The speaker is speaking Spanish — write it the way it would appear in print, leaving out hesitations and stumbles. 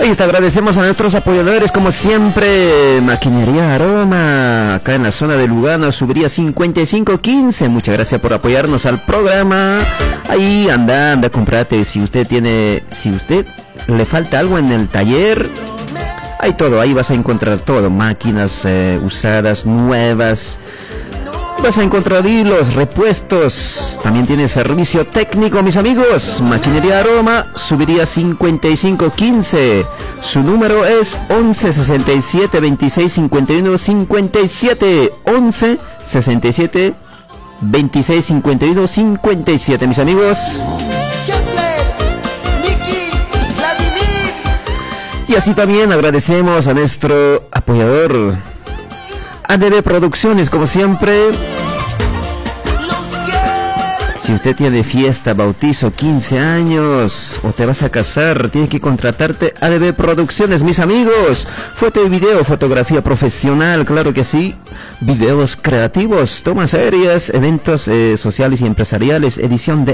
Te agradecemos a nuestros apoyadores, como siempre, Maquinería Aroma, acá en la zona de Lugano, subiría 5515. Muchas gracias por apoyarnos al programa. Ahí anda, comprate. Si usted le falta algo en el taller, hay todo, ahí vas a encontrar todo, máquinas usadas, nuevas. Vas a encontrar hilos, repuestos. También tiene servicio técnico, mis amigos. Maquinería Aroma, subiría 5515. Su número es 11 67 26 51 57. 11 67 26 51 57, mis amigos. Y así también agradecemos a nuestro apoyador, ADB Producciones, como siempre. Si usted tiene fiesta, bautizo, 15 años o te vas a casar, tiene que contratarte ADB Producciones, mis amigos. Foto y video, fotografía profesional, claro que sí. Videos creativos, tomas aéreas, eventos sociales y empresariales, edición de